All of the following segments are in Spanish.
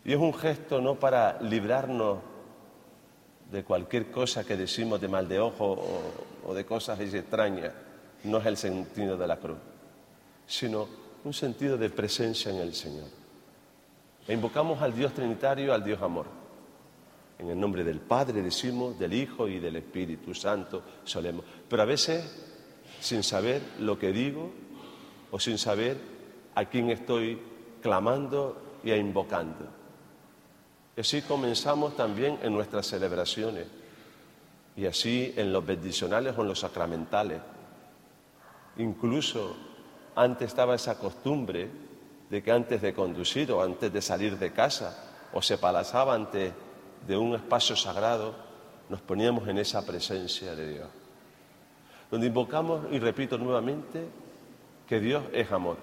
Y es un gesto no para librarnos de cualquier cosa que decimos de mal de ojo o de cosas extrañas, no es el sentido de la cruz, sino un sentido de presencia en el Señor. E invocamos al Dios Trinitario, al Dios Amor. En el nombre del Padre decimos, del Hijo y del Espíritu Santo solemos. Pero a veces, sin saber lo que digo o sin saber a quién estoy clamando y invocando. Y así comenzamos también en nuestras celebraciones. Y así en los bendicionales o en los sacramentales. Incluso antes estaba esa costumbre de que antes de conducir o antes de salir de casa o se pasaba antes de un espacio sagrado, nos poníamos en esa presencia de Dios. Donde invocamos, y repito nuevamente, que Dios es amor.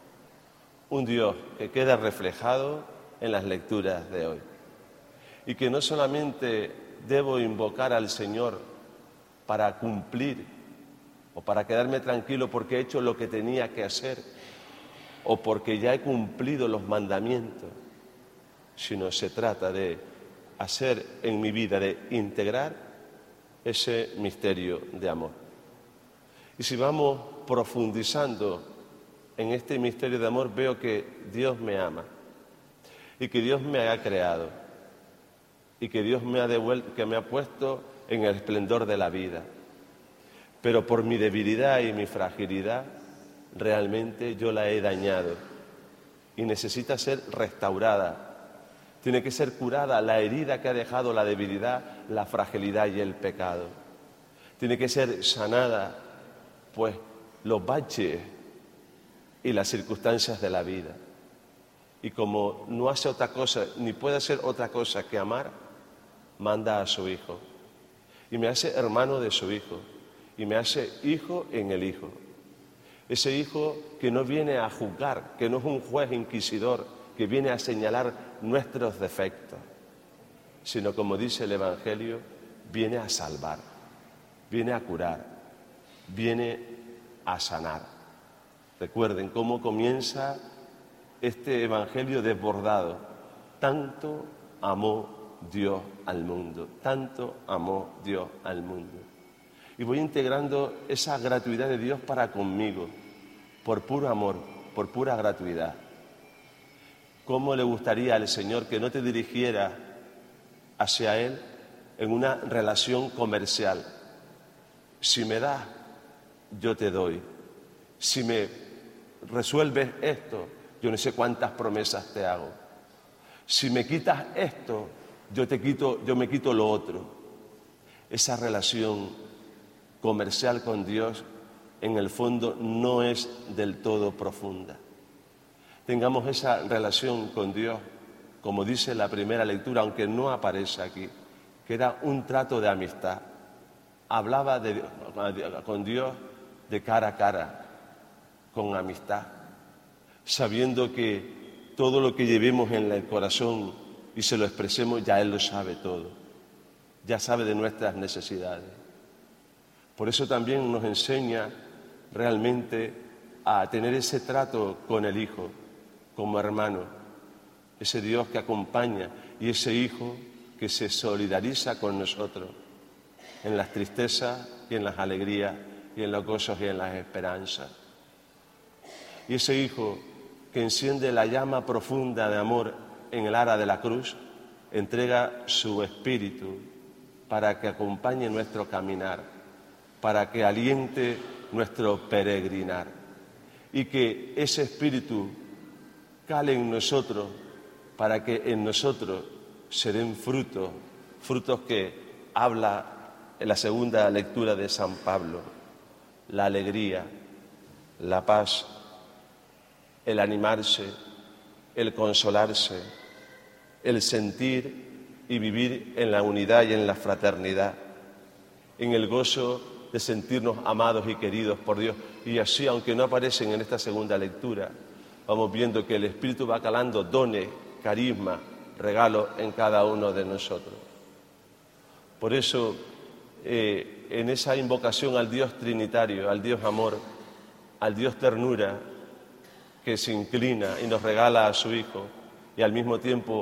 Un Dios que queda reflejado en las lecturas de hoy. Y que no solamente debo invocar al Señor para cumplir o para quedarme tranquilo porque he hecho lo que tenía que hacer o porque ya he cumplido los mandamientos, sino se trata de hacer en mi vida, de integrar ese misterio de amor. Y si vamos profundizando en este misterio de amor, veo que Dios me ama y que Dios me ha creado y que Dios me ha devuelto, que me ha puesto en el esplendor de la vida. Pero por mi debilidad y mi fragilidad, realmente yo la he dañado y necesita ser restaurada. Tiene que ser curada la herida que ha dejado la debilidad, la fragilidad y el pecado. Tiene que ser sanada, pues, los baches y las circunstancias de la vida. Y como no hace otra cosa, ni puede hacer otra cosa que amar, manda a su Hijo. Y me hace hermano de su Hijo. Y me hace hijo en el Hijo. Ese Hijo que no viene a juzgar, que no es un juez inquisidor, que viene a señalar nuestros defectos, sino, como dice el Evangelio, viene a salvar, viene a curar, viene a sanar. Recuerden cómo comienza este Evangelio desbordado. Tanto amó Dios al mundo, tanto amó Dios al mundo. Y voy integrando esa gratuidad de Dios para conmigo, por puro amor, por pura gratuidad. ¿Cómo le gustaría al Señor que no te dirigiera hacia Él en una relación comercial? Si me das, yo te doy. Si me resuelves esto, yo no sé cuántas promesas te hago. Si me quitas esto, yo me quito lo otro. Esa relación comercial con Dios, en el fondo, no es del todo profunda. Tengamos esa relación con Dios, como dice la primera lectura, aunque no aparece aquí, que era un trato de amistad. Hablaba con Dios de cara a cara, con amistad, sabiendo que todo lo que llevemos en el corazón y se lo expresemos, ya Él lo sabe todo, ya sabe de nuestras necesidades. Por eso también nos enseña realmente a tener ese trato con el Hijo, como hermano, ese Dios que acompaña y ese Hijo que se solidariza con nosotros en las tristezas y en las alegrías y en los gozos y en las esperanzas. Y ese Hijo que enciende la llama profunda de amor en el ara de la cruz, entrega su Espíritu para que acompañe nuestro caminar, para que aliente nuestro peregrinar y que ese Espíritu cale en nosotros para que en nosotros se den frutos que habla en la segunda lectura de San Pablo, la alegría, la paz, el animarse, el consolarse, el sentir y vivir en la unidad y en la fraternidad, en el gozo de sentirnos amados y queridos por Dios. Y así, aunque no aparecen en esta segunda lectura, vamos viendo que el Espíritu va calando dones, carisma, regalos en cada uno de nosotros. Por eso, en esa invocación al Dios Trinitario, al Dios Amor, al Dios Ternura, que se inclina y nos regala a su Hijo, y al mismo tiempo